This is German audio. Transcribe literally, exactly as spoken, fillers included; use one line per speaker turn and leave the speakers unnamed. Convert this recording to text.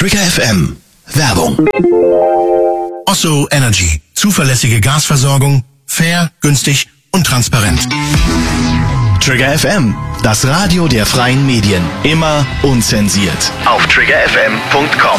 Trigger F M. Werbung. Osso Energy. Zuverlässige Gasversorgung. Fair, günstig und transparent. Trigger F M. Das Radio der freien Medien. Immer unzensiert. Auf trigger f m punkt com.